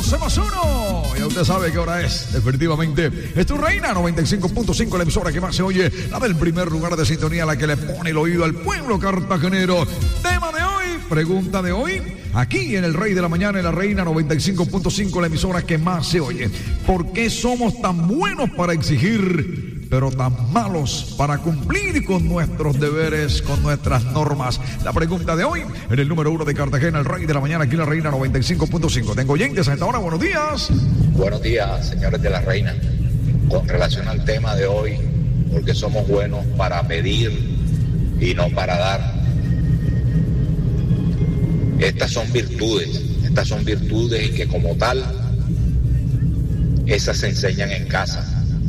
12+1. Ya usted sabe qué hora es. Definitivamente es tu Reina 95.5, la emisora que más se oye, la del primer lugar de sintonía, la que le pone el oído al pueblo cartagenero. Tema de hoy, pregunta de hoy, aquí en el Rey de la Mañana, en la Reina 95.5, la emisora que más se oye. ¿Por qué somos tan buenos para exigir, pero tan malos para cumplir con nuestros deberes, con nuestras normas? La pregunta de hoy, en el número 1 de Cartagena, el Rey de la Mañana, aquí en la Reina 95.5. Tengo oyentes a esta hora, buenos días. Buenos días, señores de la Reina. Con relación al tema de hoy, porque somos buenos para pedir y no para dar. Estas son virtudes y que como tal, esas se enseñan en casa.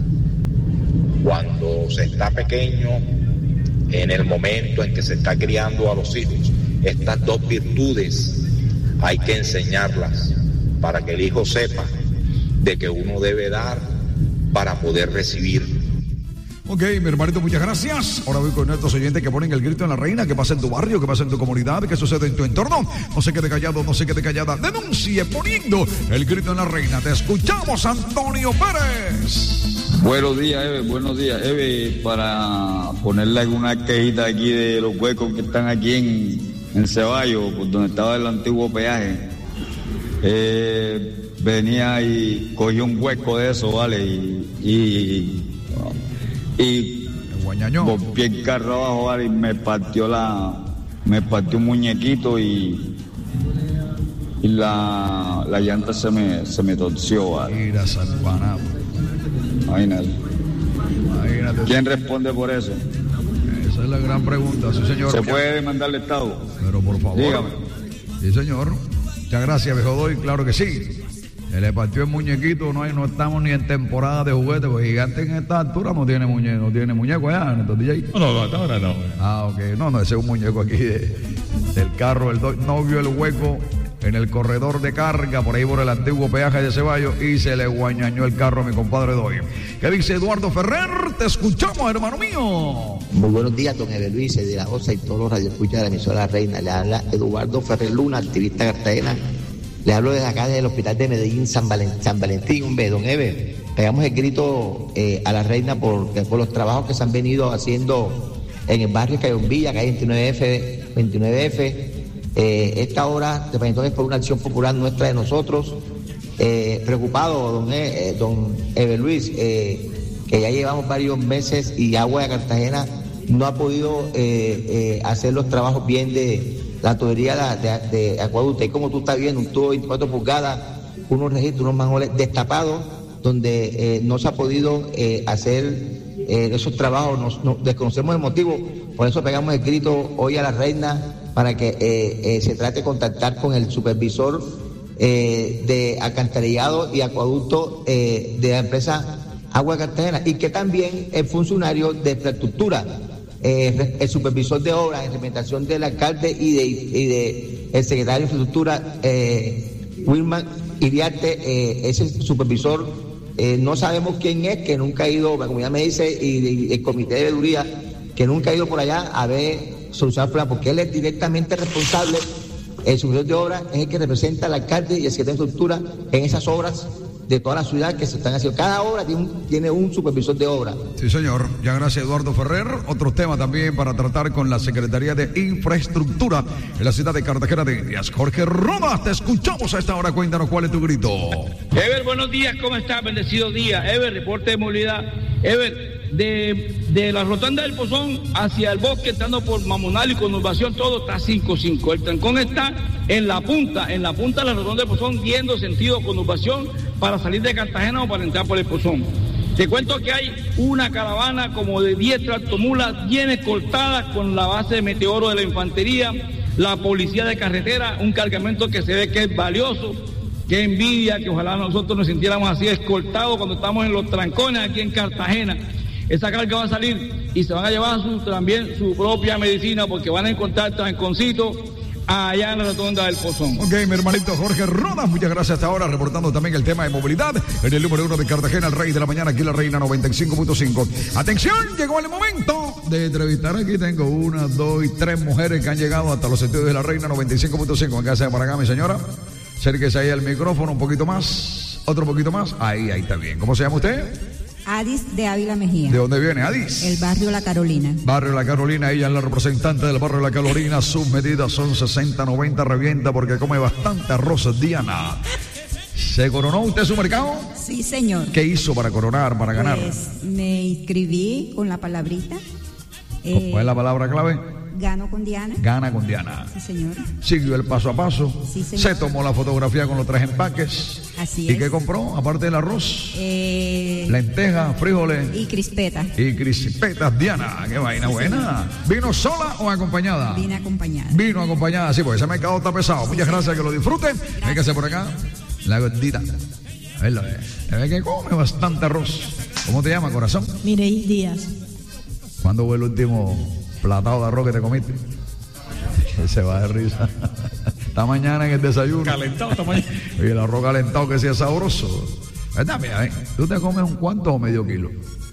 Cuando se está pequeño, en el momento en que se está criando a los hijos, estas dos virtudes hay que enseñarlas para que el hijo sepa de que uno debe dar para poder recibir. Ok, mi hermanito, muchas gracias. Ahora voy con estos oyentes que ponen el grito en la Reina. ¿Qué pasa en tu barrio? ¿Qué pasa en tu comunidad? ¿Qué sucede en tu entorno? No se quede callado, no se quede callada. Denuncie poniendo el grito en la Reina. Te escuchamos, Antonio Pérez. Buenos días, Eve. Buenos días, Eve. Para ponerle alguna quejita aquí de los huecos que están aquí en Ceballos, por donde estaba el antiguo peaje. Venía y cogí un hueco de eso, ¿vale? Y volví el carro abajo, ¿vale? Y me partió un muñequito y la llanta se me torció, ¿vale? Mira, salvanado. Imagínate. ¿Quién responde por eso? Esa es la gran pregunta, sí, señor. ¿Se puede demandar al Estado? Pero por favor. Dígame. Sí, señor. Muchas gracias, viejo Doy. Claro que sí. Se le partió el muñequito, no estamos ni en temporada de juguetes, porque Gigante en esta altura no tiene muñeco allá, ¿no, DJ? No, hasta ahora no. Ok. No, ese es un muñeco aquí del carro. El Doy no vio el hueco en el corredor de carga, por ahí por el antiguo peaje de Ceballos, y se le guañañó el carro a mi compadre Doy. ¿Qué dice Eduardo Ferrer? Te escuchamos, hermano mío. Muy buenos días, don Ever Luis de la OSA y todos los radioescuchas de la emisora La Reina. Le habla Eduardo Ferrer Luna, activista cartagena. Le hablo desde acá, del Hospital de Medellín, San Valentín. Hombre, don Ever, pegamos el grito a la Reina por los trabajos que se han venido haciendo en el barrio Cayombilla, calle 29F. Esta hora te presento es por una acción popular nuestra de nosotros. Preocupado, don Ever Luis, que ya llevamos varios meses y Agua de Cartagena no ha podido hacer los trabajos bien de la tubería de acueducto. Y como tú estás viendo, un tubo de 24 pulgadas, unos registros, unos manjoles destapados, donde no se ha podido hacer esos trabajos. Desconocemos el motivo, por eso pegamos el grito hoy a la Reina para que se trate de contactar con el supervisor de alcantarillado y acueducto de la empresa Agua de Cartagena, y que también el funcionario de infraestructura, el supervisor de obras, en representación del alcalde y de el secretario de infraestructura, Wilman Iriarte, ese supervisor, no sabemos quién es, que nunca ha ido, la comunidad me dice, y el comité de veeduría, que nunca ha ido por allá a ver solucionar el problema, porque él es directamente responsable. El supervisor de obras es el que representa al alcalde y el secretario de infraestructura en esas obras de toda la ciudad que se están haciendo. Cada obra tiene un supervisor de obra. Sí, señor. Ya gracias, Eduardo Ferrer. Otro tema también para tratar con la Secretaría de Infraestructura en la ciudad de Cartagena de Indias. Jorge Rodas, te escuchamos a esta hora. Cuéntanos cuál es tu grito. Ever, buenos días. ¿Cómo estás? Bendecido día. Ever, reporte de movilidad. Ever, de la rotonda del Pozón hacia el bosque, entrando por Mamonal y Conurbación, todo está 5-5. El trancón está en la punta de la rotonda del Pozón, yendo sentido Conurbación para salir de Cartagena o para entrar por el Pozón. Te cuento que hay una caravana como de 10 tractomulas bien escoltadas con la base de Meteoro de la Infantería, la policía de carretera, un cargamento que se ve que es valioso. Qué envidia que ojalá nosotros nos sintiéramos así escoltados cuando estamos en los trancones aquí en Cartagena. Esa carga va a salir y se van a llevar también su propia medicina, porque van a encontrar tranconcitos allá en la rotonda del Pozón. Ok, mi hermanito Jorge Rodas, muchas gracias hasta ahora, reportando también el tema de movilidad en el número 1 de Cartagena, el Rey de la Mañana, aquí en la Reina 95.5. Atención, llegó el momento de entrevistar. Aquí tengo 1, 2 y 3 mujeres que han llegado hasta los estudios de la Reina 95.5 en casa de Maracá, mi señora. Acérquese ahí al micrófono un poquito más, otro poquito más. Ahí está bien. ¿Cómo se llama usted? Adis de Ávila Mejía. ¿De dónde viene, Adis? El barrio La Carolina. Barrio La Carolina, ella es la representante del barrio La Carolina. Sus medidas son 60-90, revienta porque come bastante arroz, Diana. ¿Se coronó usted su mercado? Sí, señor. ¿Qué hizo para coronar, para ganar? Pues me inscribí con la palabrita. ¿Cuál es la palabra clave? Gano con Diana. Gana con Diana. Sí, señor. Siguió el paso a paso. Sí, señor. Se tomó la fotografía con los 3 empaques. Así ¿Y es. qué compró? Aparte del arroz. Lentejas, frijoles. Y crispetas. Y crispetas, Diana. Qué vaina buena. ¿Vino sola o acompañada? Vine acompañada. Vino acompañada, sí, porque ese mercado está pesado. Muchas gracias, que lo disfruten. Véngase por acá. La gordita. A ver, ve que come bastante arroz. ¿Cómo te llama, corazón? Mireis Díaz. ¿Cuándo fue el último platado de arroz que te comiste? Se va de risa. Esta mañana en el desayuno. Calentado esta mañana. Y el arroz calentado que sí es sabroso. ¿Verdad? Mira, ¿tú te comes un cuánto o medio kilo?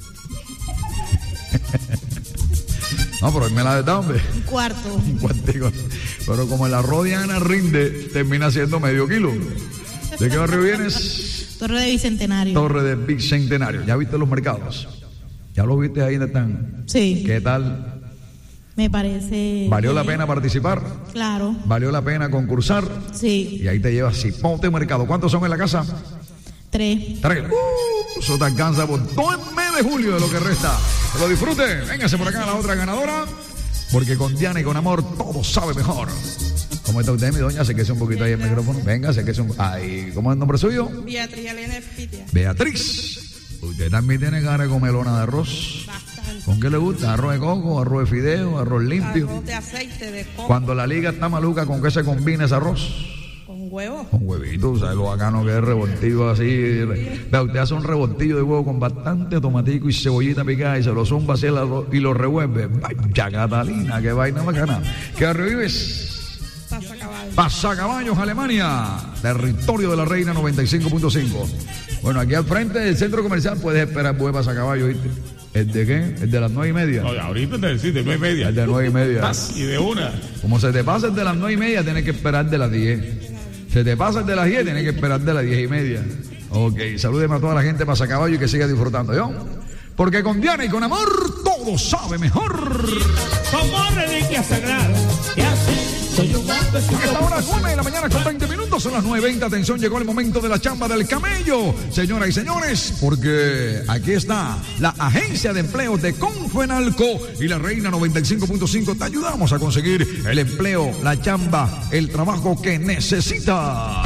No, pero me la de hombre. Un cuarto. Un cuartico. Pero como el arroz de Ana rinde, termina siendo medio kilo. ¿De qué barrio vienes? Torre de Bicentenario. Torre de Bicentenario. ¿Ya viste los mercados? ¿Ya los viste ahí donde están? Sí. ¿Qué tal? Me parece... ¿Valió la pena participar? Claro. ¿Valió la pena concursar? Sí. Y ahí te llevas cipote mercado. ¿Cuántos son en la casa? 3. 3. Eso te alcanza por todo el mes de julio de lo que resta. Que lo disfrute. Véngase por acá la otra ganadora. Porque con Diana y con amor todo sabe mejor. ¿Cómo está usted, mi doña? Acérquese un poquito ahí el micrófono. Venga, acérquese un... Ahí. ¿Cómo es el nombre suyo? Beatriz Elena Pitia. Beatriz. Usted también tiene cara con melona de arroz. Bastante. ¿Con qué le gusta? ¿Arroz de coco, arroz de fideo, arroz limpio? Arroz de aceite, de coco. Cuando la liga está maluca, ¿con qué se combina ese arroz? Con huevo. Con huevitos, ¿sabes lo bacano que es revoltillo así? Vea, usted hace un revoltillo de huevo con bastante tomatico y cebollita picada y se lo zumba así y lo revuelve. Vaya Catalina, qué vaina bacana. ¿Qué revives? Pasacaballos, Alemania, territorio de la Reina 95.5. Bueno, aquí al frente del centro comercial puedes esperar buen pasacaballo, ¿viste? ¿El de qué? ¿El de las 9:30? No, ahorita te decís de 9:30. El de 9:30. Y de 1. Como se te pasa el de las 9:30, tienes que esperar de las 10. Se te pasa el de las 10, tienes que esperar de las 10:30. Ok, salúdeme a toda la gente pasacaballo y que siga disfrutando, ¿yo? Porque con Diana y con amor todo sabe mejor. Como reliquia sagrada. Y así soy un hombre. Esta hora 9 de la mañana con 20 minutos, son las 9:20. Atención, llegó el momento de la chamba del camello, señoras y señores, porque aquí está la agencia de empleo de Confenalco y la Reina 95.5. Te ayudamos a conseguir el empleo, la chamba, el trabajo que necesita.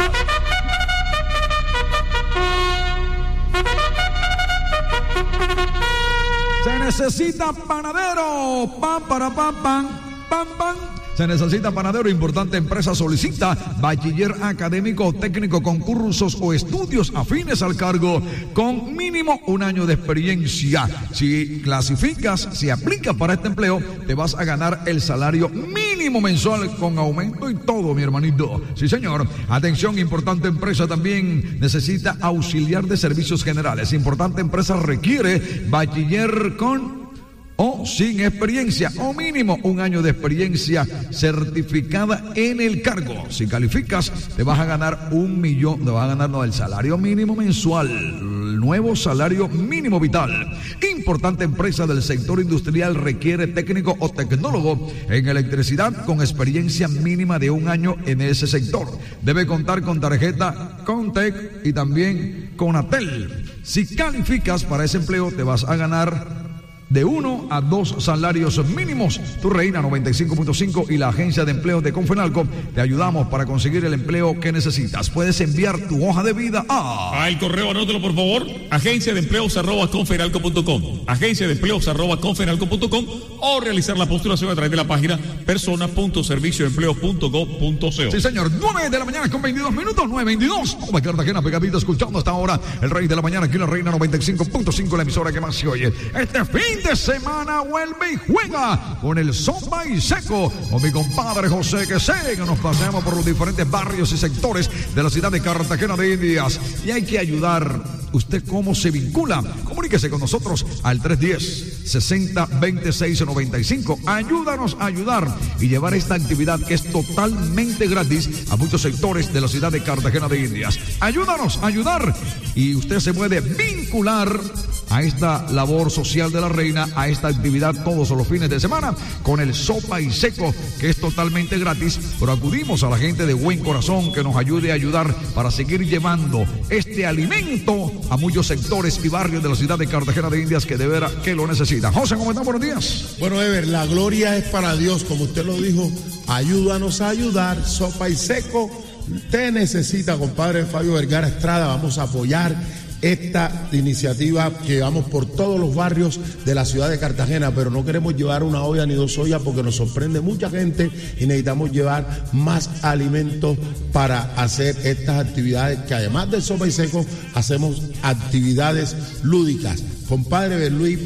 Se necesita panadero. Pam, para, pam, pam, pam, pam. Se necesita panadero. Importante empresa solicita bachiller académico o técnico con cursos o estudios afines al cargo con mínimo 1 año de experiencia. Si clasificas, si aplicas para este empleo, te vas a ganar el salario mínimo mensual con aumento y todo, mi hermanito. Sí, señor. Atención, importante empresa también necesita auxiliar de servicios generales. Importante empresa requiere bachiller con o sin experiencia, o mínimo 1 año de experiencia certificada en el cargo. Si calificas, te vas a ganar 1 millón, te vas a ganar el salario mínimo mensual, el nuevo salario mínimo vital. Importante empresa del sector industrial requiere técnico o tecnólogo en electricidad con experiencia mínima de 1 año en ese sector. Debe contar con tarjeta Contec y también con Atel. Si calificas para ese empleo, te vas a ganar de 1 a 2 salarios mínimos. Tu Reina 95.5 y la agencia de empleo de Confenalco te ayudamos para conseguir el empleo que necesitas. Puedes enviar tu hoja de vida a... el correo, anótelo por favor. agenciadeempleos@confenalco.com. agenciadeempleos@confenalco.com o realizar la postulación a través de la página persona.servicioempleo.gov.co. Sí, señor. 9 de la mañana con 22 minutos. 9:22. Como Cartagena, pegadito, escuchando hasta ahora el Rey de la Mañana aquí en la Reina 95.5, la emisora que más se oye. Este fin de semana vuelve y juega con el Sopa y Seco, con mi compadre José, que sé que nos paseamos por los diferentes barrios y sectores de la ciudad de Cartagena de Indias. Y hay que ayudar ¿usted cómo se vincula? Comuníquese con nosotros al 310-6026-95. Ayúdanos a ayudar y llevar esta actividad que es totalmente gratis a muchos sectores de la ciudad de Cartagena de Indias. Ayúdanos a ayudar y usted se puede vincular a esta labor social de la reina, a esta actividad todos los fines de semana con el Sopa y Seco, que es totalmente gratis, pero acudimos a la gente de buen corazón que nos ayude a ayudar para seguir llevando este alimento a muchos sectores y barrios de la ciudad de Cartagena de Indias que de veras que lo necesitan. José, ¿cómo están? Buenos días. Bueno, Ever, la gloria es para Dios, como usted lo dijo. Ayúdanos a ayudar. Sopa y Seco te necesita, compadre Fabio Vergara Estrada. Vamos a apoyar esta iniciativa que vamos por todos los barrios de la ciudad de Cartagena, pero no queremos llevar una olla ni dos ollas porque nos sorprende mucha gente y necesitamos llevar más alimentos para hacer estas actividades, que además del Sopa y Seco hacemos actividades lúdicas. Compadre Berluí,